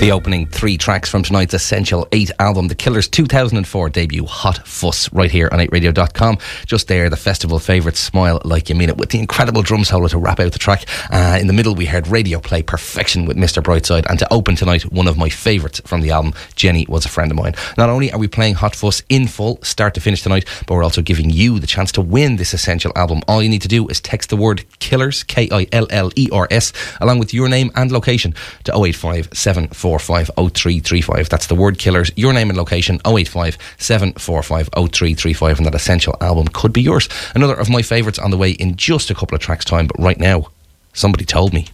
The opening 3 tracks from tonight's Essential 8 album, The Killers' 2004 debut, Hot Fuss, right here on 8radio.com. Just there, the festival favourite, Smile Like You Mean It, with the incredible drum solo to wrap out the track. In the middle, we heard radio play Perfection with Mr. Brightside. And to open tonight, one of my favourites from the album, Jenny Was a Friend of Mine. Not only are we playing Hot Fuss in full, start to finish tonight, but we're also giving you the chance to win this Essential album. All you need to do is text the word KILLERS, KILLERS, along with your name and location to 085 745 0335. That's the word KILLERS, your name and location, 085 745 0335, and that Essential album could be yours. Another of my favourites on the way in just a couple of tracks' time, but right now, Somebody Told Me.